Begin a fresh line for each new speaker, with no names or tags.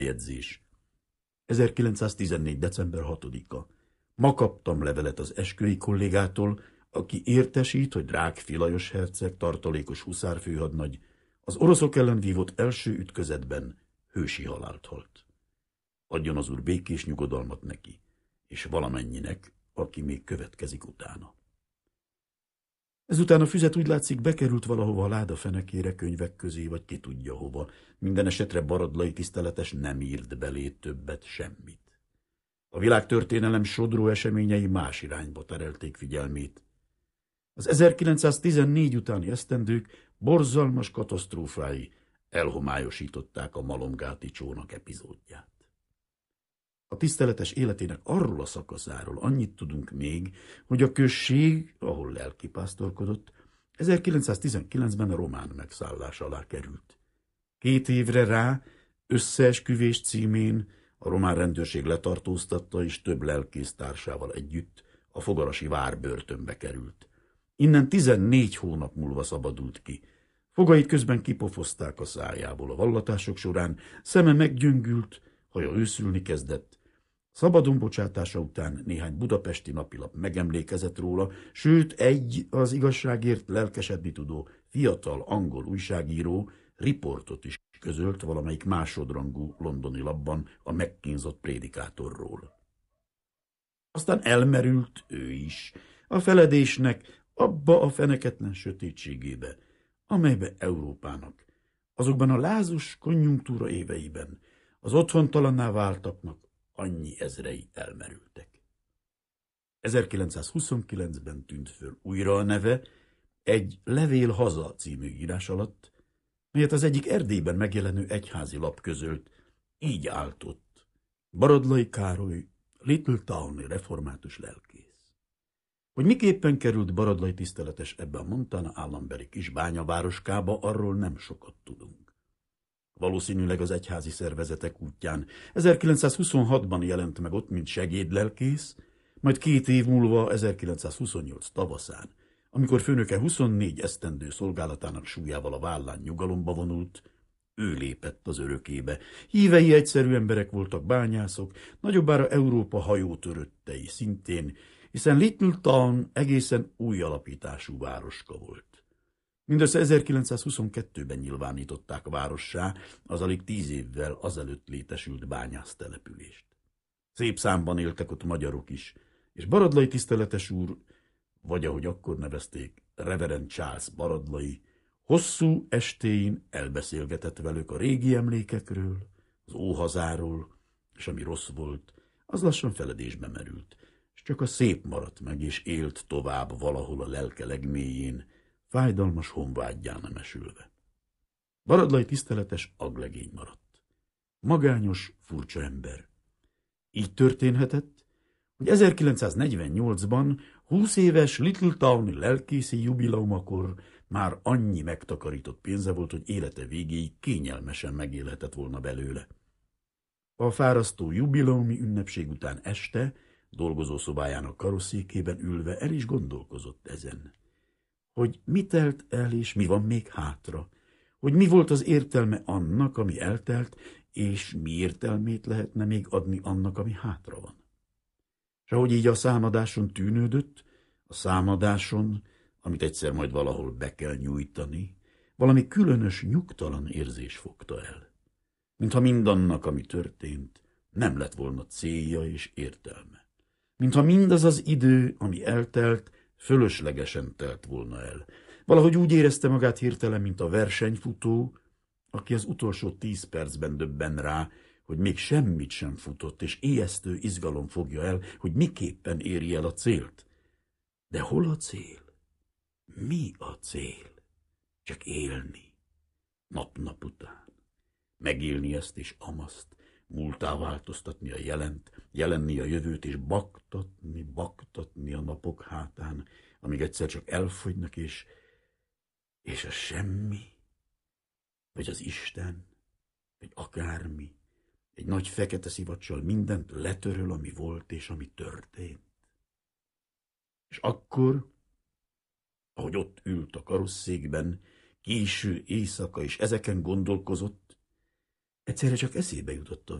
Bejegyzés. 1914. december 6-a. Ma kaptam levelet az esküvői kollégától, aki értesít, hogy Rákfi Lajos herceg, tartalékos huszárfőhadnagy, az oroszok ellen vívott első ütközetben hősi halált halt. Adjon az úr békés nyugodalmat neki, és valamennyinek, aki még következik utána. Ezután a füzet úgy látszik bekerült valahova a láda fenekére, könyvek közé, vagy ki tudja hova. Minden esetre Baradlai tiszteletes nem írt belé többet semmit. A világtörténelem sodró eseményei más irányba terelték figyelmét. Az 1914 utáni esztendők borzalmas katasztrófái elhomályosították a malomgáti csónak epizódját. A tiszteletes életének arról a szakaszáról annyit tudunk még, hogy a község, ahol lelkipásztorkodott, 1919-ben a román megszállás alá került. 2 évre rá összeesküvés címén a román rendőrség letartóztatta, és több lelkész társával együtt a fogarasi várbörtönbe került. Innen 14 hónap múlva szabadult ki. Fogait közben kipofozták a szájából a vallatások során, szeme meggyöngült, haja őszülni kezdett. Szabadon bocsátása után néhány budapesti napilap megemlékezett róla, sőt egy az igazságért lelkesedni tudó fiatal angol újságíró riportot is közölt valamelyik másodrangú londoni lapban a megkínzott prédikátorról. Aztán elmerült ő is a feledésnek abba a feneketlen sötétségébe, amelybe Európának azokban a lázos konjunktúra éveiben az otthontalanná váltaknak annyi ezrei elmerültek. 1929-ben tűnt föl újra a neve egy Levél haza című írás alatt, melyet az egyik Erdélyben megjelenő egyházi lap közölt, így áltott: Baradlai Károly, Little-Towni református lelkész. Hogy miképpen került Baradlai tiszteletes ebbe a Montana állambeli kis bányavároskába, arról nem sokat tudunk. Valószínűleg az egyházi szervezetek útján 1926-ban jelent meg ott, mint segédlelkész, majd 2 év múlva 1928 tavaszán, amikor főnöke 24 esztendő szolgálatának súlyával a vállán nyugalomba vonult, ő lépett az örökébe. Hívei egyszerű emberek voltak, bányászok, nagyobbára Európa hajótöröttei szintén, hiszen Little Town egészen új alapítású városka volt. Mindössze 1922-ben nyilvánították várossá az alig 10 évvel azelőtt létesült bányásztelepülést. Szép számban éltek ott magyarok is, és Baradlai tiszteletes úr, vagy ahogy akkor nevezték, Reverend Charles Baradlai, hosszú estéin elbeszélgetett velük a régi emlékekről, az óhazáról, és ami rossz volt, az lassan feledésbe merült, és csak a szép maradt meg, és élt tovább valahol a lelke legmélyén, fájdalmas honvágyján nemesülve. Baradlai tiszteletes aglegény maradt. Magányos, furcsa ember. Így történhetett, hogy 1948-ban 20 éves Little-Towni lelkészi jubileumakor már annyi megtakarított pénze volt, hogy élete végéig kényelmesen megélhetett volna belőle. A fárasztó jubileumi ünnepség után este, dolgozószobájának karosszékében ülve el is gondolkozott ezen, hogy mi telt el és mi van még hátra, hogy mi volt az értelme annak, ami eltelt, és mi értelmét lehetne még adni annak, ami hátra van. És ahogy így a számadáson tűnődött, a számadáson, amit egyszer majd valahol be kell nyújtani, valami különös, nyugtalan érzés fogta el. Mintha mindannak, ami történt, nem lett volna célja és értelme. Mintha mindaz az idő, ami eltelt, fölöslegesen telt volna el. Valahogy úgy érezte magát hirtelen, mint a versenyfutó, aki az utolsó 10 percben döbben rá, hogy még semmit sem futott, és ijesztő izgalom fogja el, hogy miképpen éri el a célt. De hol a cél? Mi a cél? Csak élni. Nap-nap után. Megélni ezt és amazt, múltá változtatni a jelent, jelenni a jövőt, és baktatni a napok hátán, amíg egyszer csak elfogynak, és a semmi, vagy az Isten, vagy akármi, egy nagy fekete szivacsal mindent letöröl, ami volt és ami történt. És akkor, ahogy ott ült a karosszékben, késő éjszaka, és ezeken gondolkozott, Egyszerre csak eszébe jutott a